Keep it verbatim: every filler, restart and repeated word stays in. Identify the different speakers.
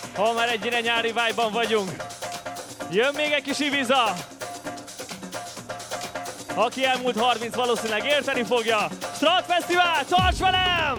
Speaker 1: Ha már egyre nyári vibe-ban vagyunk. Jön még egy kis Ibiza. Aki elmúlt harminc valószínűleg érteni fogja. Strand Fesztivál, tarts velem!